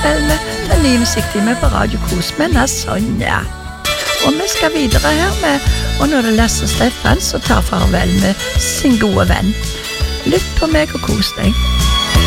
kveldene til ny musikktime på Radio Kos med Sonja. Og vi skal videre her med, og nå er det Lasse Steffen som tar farvel med sin gode venn. Lytt på meg og kos deg.